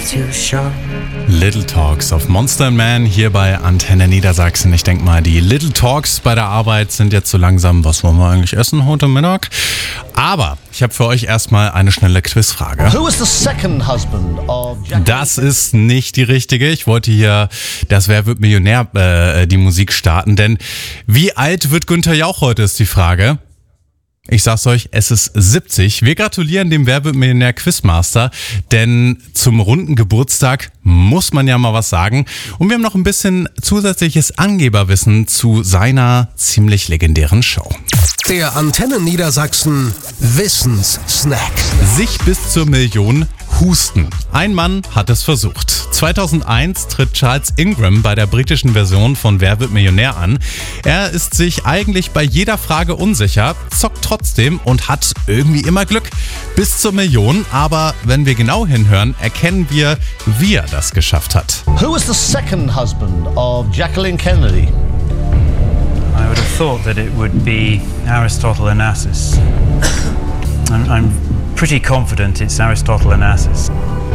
too short. Little Talks of Monster Man hier bei Antenne Niedersachsen. Ich denke mal, die Little Talks bei der Arbeit sind jetzt so langsam, was wollen wir eigentlich essen heute Mittag? Aber ich habe für euch erstmal eine schnelle Quizfrage. Who was the second husband of Jacqueline? Das ist nicht die richtige. Ich wollte hier das Wer wird Millionär die Musik starten, denn wie alt wird Günther Jauch heute, ist die Frage. Ich sag's euch, es ist 70. Wir gratulieren dem Wer wird Millionär Quizmaster, denn zum runden Geburtstag muss man ja mal was sagen. Und wir haben noch ein bisschen zusätzliches Angeberwissen zu seiner ziemlich legendären Show. Der Antenne Niedersachsen Wissenssnack. Sich bis zur Million husten. Ein Mann hat es versucht. 2001 tritt Charles Ingram bei der britischen Version von Wer wird Millionär an. Er ist sich eigentlich bei jeder Frage unsicher, zockt trotzdem und hat irgendwie immer Glück. Bis zur Million, aber wenn wir genau hinhören, erkennen wir, wie er das geschafft hat. Who was the second husband of Jacqueline Kennedy? I would have thought that it would be Aristotle Onassis. I'm pretty confident it's Aristotle Onassis.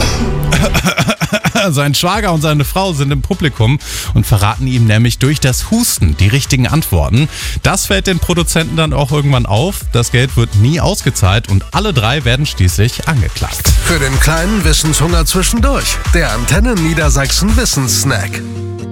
Sein Schwager und seine Frau sind im Publikum und verraten ihm nämlich durch das Husten die richtigen Antworten. Das fällt den Produzenten dann auch irgendwann auf. Das Geld wird nie ausgezahlt und alle drei werden schließlich angeklagt. Für den kleinen Wissenshunger zwischendurch. Der Antenne Niedersachsen Wissenssnack.